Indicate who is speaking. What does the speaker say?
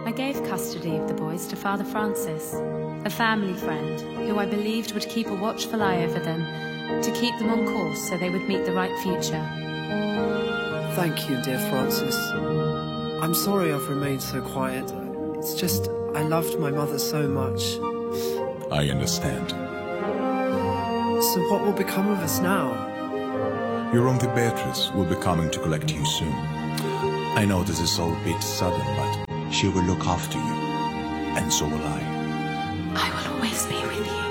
Speaker 1: I gave custody of the boys to Father Francis, a family friend who I believed would keep a watchful eye over them, to keep them on course so they would meet the right future.
Speaker 2: Thank you, dear Francis. I'm sorry I've remained so quiet. It's just, I loved my mother so much.
Speaker 3: I understand.
Speaker 2: So what will become of us now?
Speaker 3: Your Uncle Beatrice will be coming to collect you soon. I know this is all a bit sudden, but she will look after you. And so will I.
Speaker 1: I will always be with you.